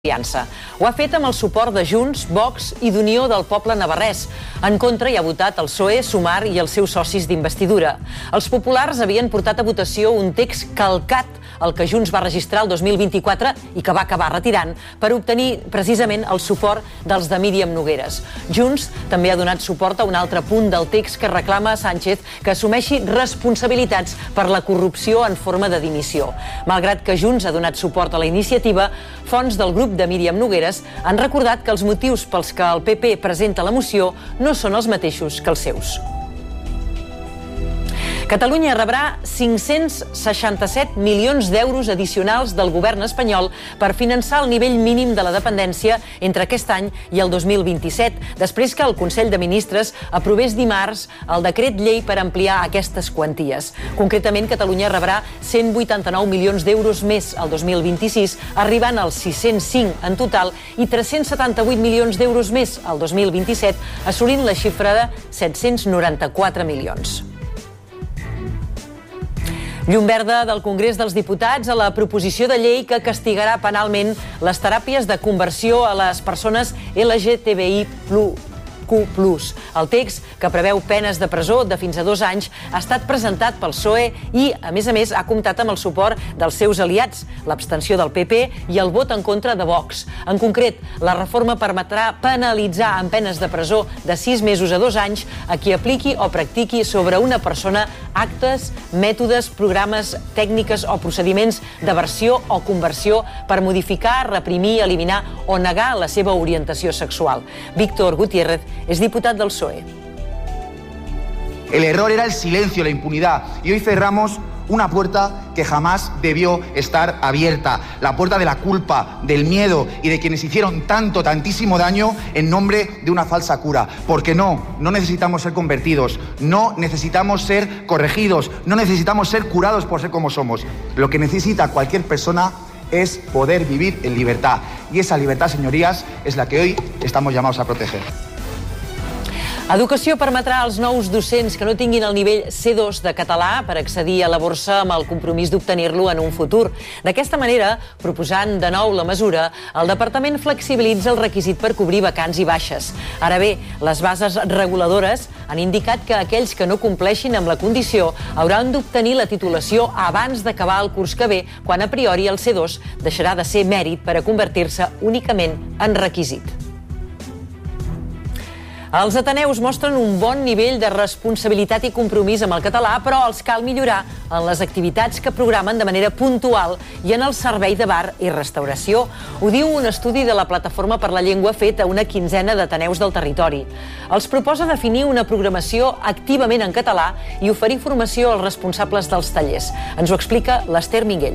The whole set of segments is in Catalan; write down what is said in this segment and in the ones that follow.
Aliança. Ho ha fet amb el suport de Junts, Vox i d'Unió del Poble Navarrès. En contra hi ha votat el PSOE, Sumar i els seus socis d'investidura. Els populars havien portat a votació un text calcat el que Junts va registrar el 2024 i que va acabar retirant per obtenir precisament el suport dels de Míriam Nogueres. Junts també ha donat suport a un altre punt del text que reclama a Sánchez que assumeixi responsabilitats per la corrupció en forma de dimissió. Malgrat que Junts ha donat suport a la iniciativa, fonts del grup de Míriam Nogueres han recordat que els motius pels que el PP presenta la moció no són els mateixos que els seus. Catalunya rebrà 567 milions d'euros addicionals del govern espanyol per finançar el nivell mínim de la dependència entre aquest any i el 2027, després que el Consell de Ministres aprovés dimarts el decret llei per ampliar aquestes quanties. Concretament, Catalunya rebrà 189 milions d'euros més el 2026, arribant als 605 en total, i 378 milions d'euros més el 2027, assolint la xifra de 794 milions. Llum verda del Congrés dels Diputats a la proposició de llei que castigarà penalment les teràpies de conversió a les persones LGTBI+. El text, que preveu penes de presó de fins a 2 anys, ha estat presentat pel PSOE i, a més, ha comptat amb el suport dels seus aliats, l'abstenció del PP i el vot en contra de Vox. En concret, la reforma permetrà penalitzar amb penes de presó de 6 mesos a 2 anys a qui apliqui o practiqui sobre una persona actes, mètodes, programes, tècniques o procediments d'aversió o conversió per modificar, reprimir, eliminar o negar la seva orientació sexual. Víctor Gutiérrez es diputat del PSOE. El error era el silencio, la impunidad, y hoy cerramos una puerta que jamás debió estar abierta, la puerta de la culpa, del miedo y de quienes hicieron tantísimo daño en nombre de una falsa cura. Porque no necesitamos ser convertidos, no necesitamos ser corregidos, no necesitamos ser curados por ser como somos. Lo que necesita cualquier persona es poder vivir en libertad. Y esa libertad, señorías, es la que hoy estamos llamados a proteger. Educació permetrà als nous docents que no tinguin el nivell C2 de català per accedir a la borsa amb el compromís d'obtenir-lo en un futur. D'aquesta manera, proposant de nou la mesura, el departament flexibilitza el requisit per cobrir vacants i baixes. Ara bé, les bases reguladores han indicat que aquells que no compleixin amb la condició hauran d'obtenir la titulació abans d'acabar el curs que ve, quan a priori el C2 deixarà de ser mèrit per a convertir-se únicament en requisit. Els ateneus mostren un bon nivell de responsabilitat i compromís amb el català, però els cal millorar en les activitats que programen de manera puntual i en el servei de bar i restauració. Ho diu un estudi de la Plataforma per la Llengua fet a una quinzena d'ateneus del territori. Els proposa definir una programació activament en català i oferir formació als responsables dels tallers. Ens ho explica l'Ester Minguell.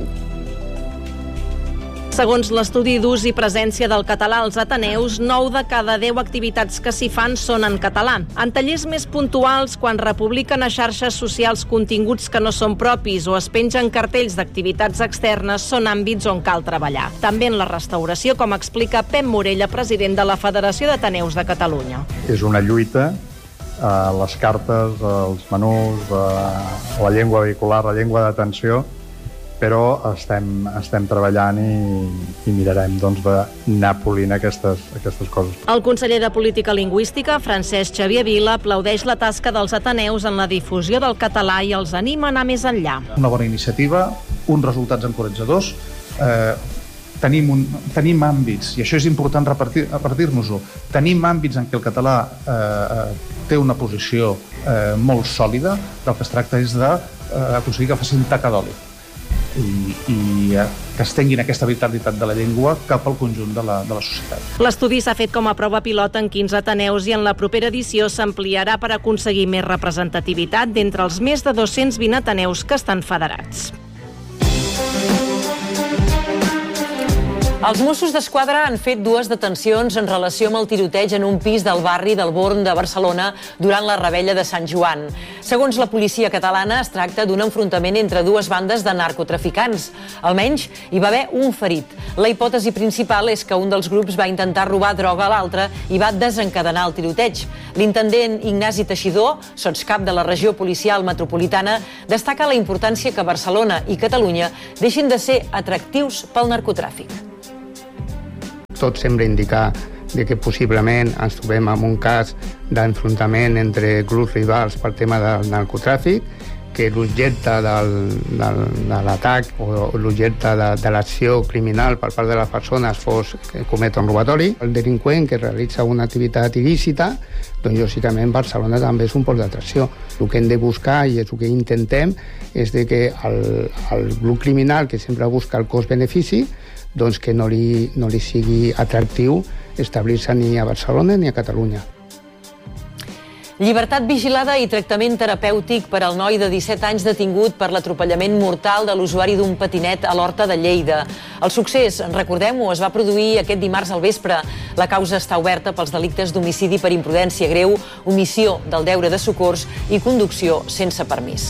Segons l'estudi d'ús i presència del català als ateneus, 9 de cada 10 activitats que s'hi fan són en català. En tallers més puntuals, quan republiquen a xarxes socials continguts que no són propis o es pengen cartells d'activitats externes, són àmbits on cal treballar. També en la restauració, com explica Pep Morella, president de la Federació d'Ateneus de Catalunya. És una lluita a les cartes, als menús, a la llengua vehicular, la llengua d'atenció, però estem treballant i mirarem d'anar polint aquestes coses. El conseller de Política Lingüística, Francesc Xavier Vila, aplaudeix la tasca dels ateneus en la difusió del català i els anima a anar més enllà. Una bona iniciativa, uns resultats encoratjadors, tenim àmbits, i això és important repartir-nos-ho, tenim àmbits en què el català té una posició molt sòlida, del que es tracta és d'aconseguir que faci un taca d'oli i que estenguin aquesta vitalitat de la llengua cap al conjunt de la societat. L'estudi s'ha fet com a prova pilot en 15 ateneus i en la propera edició s'ampliarà per aconseguir més representativitat d'entre els més de 220 ateneus que estan federats. Els Mossos d'Esquadra han fet 2 detencions en relació amb el tiroteig en un pis del barri del Born de Barcelona durant la revetlla de Sant Joan. Segons la policia catalana, es tracta d'un enfrontament entre 2 bandes de narcotraficants. Almenys hi va haver un ferit. La hipòtesi principal és que un dels grups va intentar robar droga a l'altre i va desencadenar el tiroteig. L'intendent Ignasi Teixidor, sotscap de la regió policial metropolitana, destaca la importància que Barcelona i Catalunya deixin de ser atractius pel narcotràfic. tot sembla indicar que possiblement ens trobem en un cas d'enfrontament entre grups rivals per tema del narcotràfic, que l'objecte de l'atac o l'objecte de l'acció criminal per part de les persones fos cometre un robatori. El delinqüent que realitza una activitat il·lícita, doncs lògicament Barcelona també és un pol d'atracció. El que hem de buscar, i és el que intentem, és que el grup criminal que sempre busca el cost-benefici, doncs que no li sigui atractiu establir-se ni a Barcelona ni a Catalunya. Llibertat vigilada i tractament terapèutic per al noi de 17 anys detingut per l'atropellament mortal de l'usuari d'un patinet a l'Horta de Lleida. El succés, recordem-ho, es va produir aquest dimarts al vespre. La causa està oberta pels delictes d'homicidi per imprudència greu, omissió del deure de socors i conducció sense permís.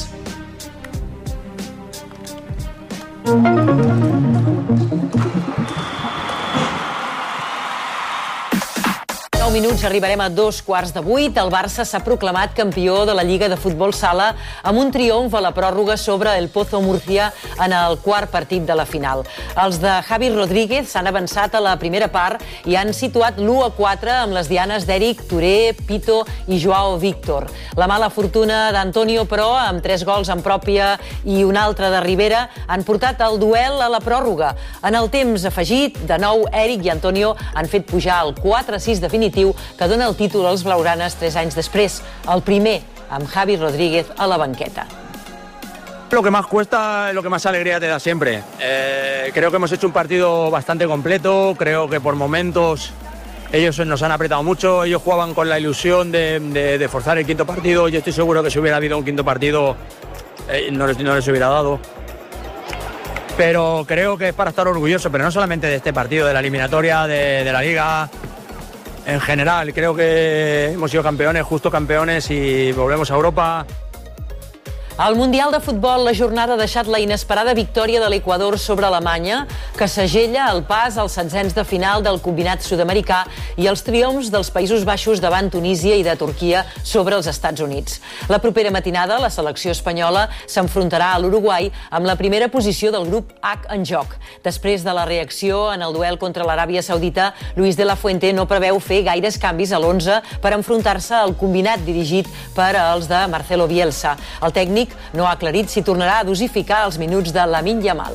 9 minuts, arribarem a 7:45. El Barça s'ha proclamat campió de la Lliga de Futbol Sala amb un triomf a la pròrroga sobre el Pozo Murcia en el quart partit de la final. Els de Javi Rodríguez s'han avançat a la primera part i han situat l'1-4 amb les dianes d'Eric, Touré, Pito i Joao Víctor. La mala fortuna d'Antonio, però, amb 3 gols en pròpia i un altre de Rivera, han portat el duel a la pròrroga. En el temps afegit, de nou, Eric i Antonio han fet pujar el 4-6 definitiu que dona el títol als blaugranes 3 anys després, el primer amb Javi Rodríguez a la banqueta. Lo que más cuesta es lo que más alegría te da siempre. Creo que hemos hecho un partido bastante completo, creo que por momentos ellos nos han apretado mucho, ellos jugaban con la ilusión de forzar el quinto partido. Yo estoy seguro que si hubiera habido un quinto partido no les hubiera dado. Pero creo que es para estar orgulloso, pero no solamente de este partido, de la eliminatoria, de la Liga. En general, creo que hemos sido campeones, justos campeones, y volvemos a Europa. Al Mundial de Futbol, la jornada ha deixat la inesperada victòria de l'Equador sobre Alemanya, que segella el pas als setzents de final del combinat sud-americà i els triomfs dels Països Baixos davant Tunísia i de Turquia sobre els Estats Units. La propera matinada, la selecció espanyola s'enfrontarà a l'Uruguai amb la primera posició del grup H en joc. Després de la reacció en el duel contra l'Aràbia Saudita, Luis de la Fuente no preveu fer gaires canvis a l'11 per enfrontar-se al combinat dirigit per als de Marcelo Bielsa. El tècnic no ha aclarit si tornarà a dosificar els minuts de Lamine Yamal.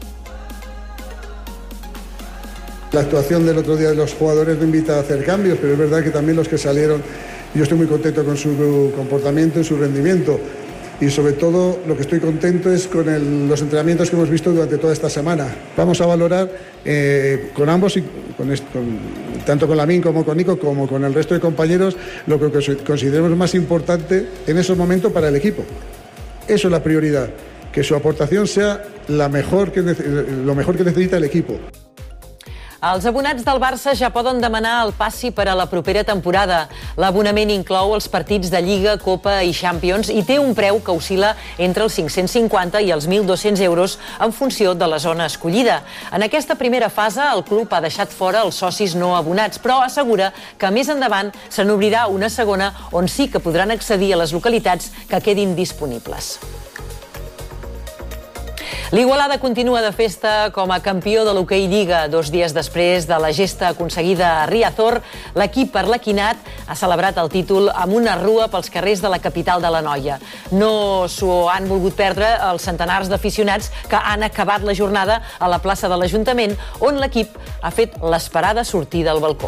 La actuación del otro día de los jugadores no invita a hacer cambios, pero es verdad que también los que salieron, yo estoy muy contento con su comportamiento y su rendimiento. Y sobre todo lo que estoy contento es con los entrenamientos que hemos visto durante toda esta semana. Vamos a valorar con ambos, tanto con Lamine como con Nico, como con el resto de compañeros, lo que consideremos más importante en esos momentos para el equipo. Eso es la prioridad, que su aportación sea lo mejor que necesita el equipo. Els abonats del Barça ja poden demanar el passi per a la propera temporada. L'abonament inclou els partits de Lliga, Copa i Champions i té un preu que oscil·la entre els 550 i els 1.200 euros en funció de la zona escollida. En aquesta primera fase, el club ha deixat fora els socis no abonats, però assegura que més endavant se n'obrirà una segona on sí que podran accedir a les localitats que quedin disponibles. L'Igualada continua de festa com a campió de l'hoquei Lliga. 2 dies després de la gesta aconseguida a Riazor, l'equip arlequinat ha celebrat el títol amb una rua pels carrers de la capital de l'Anoia. No s'ho han volgut perdre els centenars d'aficionats que han acabat la jornada a la plaça de l'Ajuntament, on l'equip ha fet l'esperada sortida al balcó.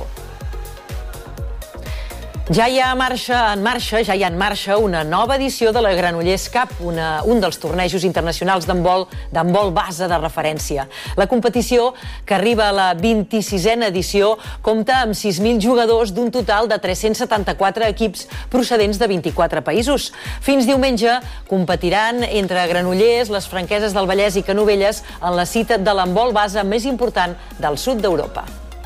Ja hi ha en marxa una nova edició de la Granollers Cup, un dels tornejos internacionals d'handbol base de referència. La competició, que arriba a la 26a edició, compta amb 6.000 jugadors d'un total de 374 equips procedents de 24 països. Fins diumenge competiran entre Granollers, les Franqueses del Vallès i Canovelles en la cita de l'handbol base més important del sud d'Europa.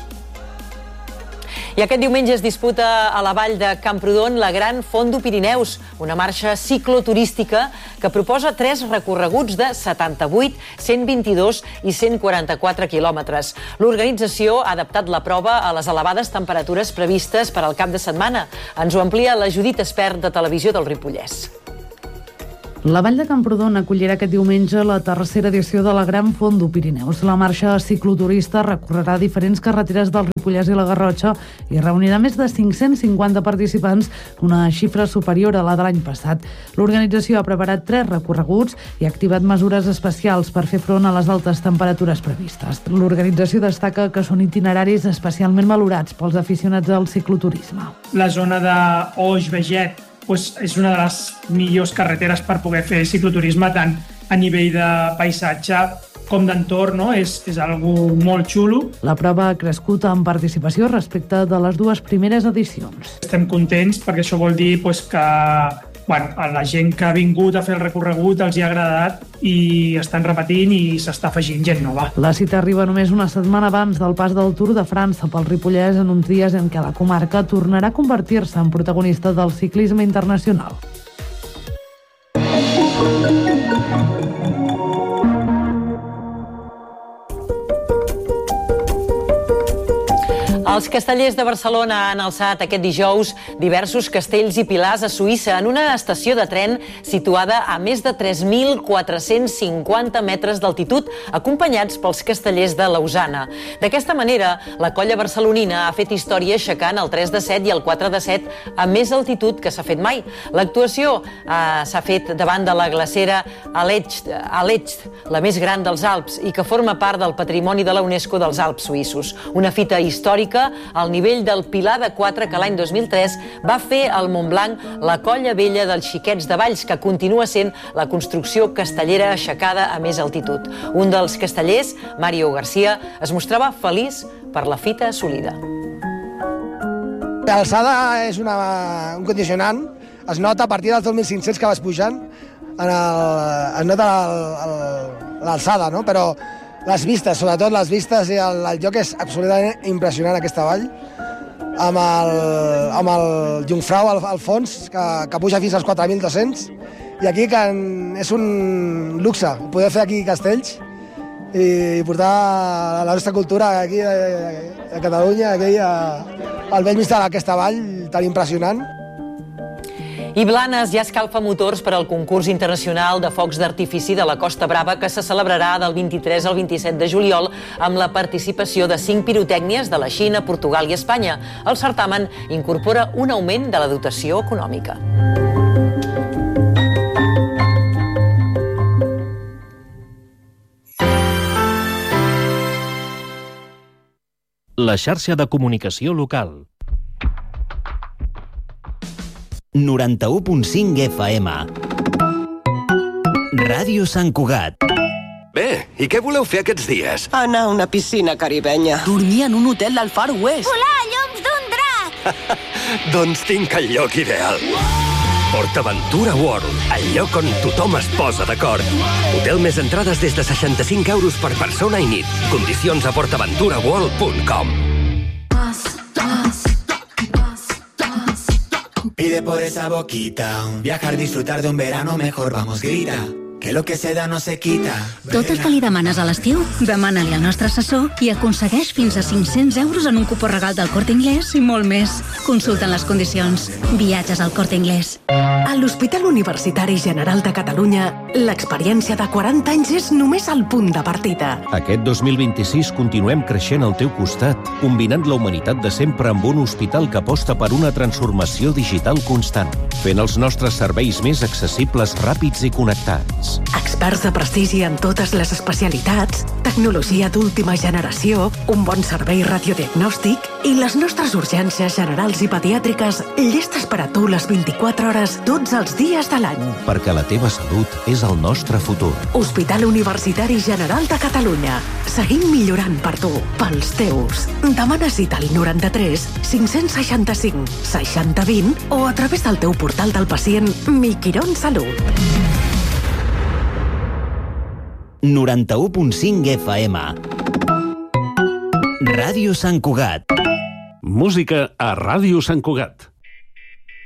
I aquest diumenge es disputa a la vall de Camprodon la Gran Fondo Pirineus, una marxa cicloturística que proposa 3 recorreguts de 78, 122 i 144 quilòmetres. L'organització ha adaptat la prova a les elevades temperatures previstes per al cap de setmana. Ens ho amplia la Judit Espert de Televisió del Ripollès. La Vall de Camprodon acollirà aquest diumenge la tercera edició de la Gran Fondo Pirineus. La marxa cicloturista recorrerà diferents carreteres del Ripollès i la Garrotxa i reunirà més de 550 participants, una xifra superior a la de l'any passat. L'organització ha preparat 3 recorreguts i ha activat mesures especials per fer front a les altes temperatures previstes. L'organització destaca que són itineraris especialment valorats pels aficionats al cicloturisme. La zona d'Oix-Veget és una de les millors carreteres per poder fer cicloturisme, tant a nivell de paisatge com d'entorn, no? És algo molt xulo. La prova ha crescut en participació respecte de les 2 primeres edicions. Estem contents perquè això vol dir que a la gent que ha vingut a fer el recorregut els hi ha agradat i estan repetint i s'està afegint gent nova. La cita arriba només una setmana abans del pas del Tour de França pel Ripollès, en uns dies en què la comarca tornarà a convertir-se en protagonista del ciclisme internacional. Els castellers de Barcelona han alçat aquest dijous diversos castells i pilars a Suïssa en una estació de tren situada a més de 3.450 metres d'altitud, acompanyats pels castellers de Lausana. D'aquesta manera, la colla barcelonina ha fet història aixecant el 3 de 7 i el 4 de 7 a més altitud que s'ha fet mai. L'actuació s'ha fet davant de la glacera Alecht, la més gran dels Alps i que forma part del patrimoni de la UNESCO dels Alps suïssos. Una fita històrica al nivell del Pilar de 4 que l'any 2003 va fer al Montblanc la Colla Vella dels Xiquets de Valls, que continua sent la construcció castellera aixecada a més altitud. Un dels castellers, Mario García, es mostrava feliç per la fita assolida. L'alçada és un condicionant, es nota a partir dels 2.500 que vas pujant, es nota l'alçada, no? Però les vistes, sobretot les vistes i el lloc és absolutament impressionant, aquesta vall, amb el Jungfrau al fons, que puja fins als 4.200, i aquí és un luxe poder fer aquí castells i portar la nostra cultura aquí a Catalunya, aquí al vell mig d'aquesta vall tan impressionant. I Blanes ja escalfa motors per al concurs internacional de focs d'artifici de la Costa Brava, que se celebrarà del 23 al 27 de juliol amb la participació de 5 pirotècnies de la Xina, Portugal i Espanya. El certamen incorpora un augment de la dotació econòmica. La xarxa de comunicació local. 91.5 FM. Ràdio Sant Cugat. Bé, i què voleu fer aquests dies? Anar a una piscina caribenya. Dormir en un hotel del Far West. Volar a lloms d'un drac. Doncs tinc el lloc ideal. PortAventura World, el lloc on tothom es posa d'acord. Hotel més entrades des de 65 euros per persona i nit. Condicions a portaventuraworld.com. Pide por esa boquita, viajar, disfrutar de un verano mejor, vamos, grita, que lo que se da no se quita. Tot el que li demanes a l'estiu, demana-li al nostre assessor i aconsegueix fins a 500 euros en un cupó regal del Corte Inglés i molt més. Consulten les condicions. Viatges al Corte Inglés. A l'Hospital Universitari General de Catalunya, l'experiència de 40 anys és només el punt de partida. Aquest 2026 continuem creixent al teu costat, combinant la humanitat de sempre amb un hospital que aposta per una transformació digital constant, fent els nostres serveis més accessibles, ràpids i connectats. Experts de prestigi en totes les especialitats, tecnologia d'última generació, un bon servei radiodiagnòstic i les nostres urgències generals i pediàtriques llestes per a tu les 24 hores tots els dies de l'any. Perquè la teva salut és el nostre futur. Hospital Universitari General de Catalunya. Seguim millorant per tu, pels teus. Demana cita al 93 565 6020 o a través del teu portal del pacient Miquirón Salut. 91.5 FM. Ràdio Sant Cugat. Música a Ràdio Sant Cugat.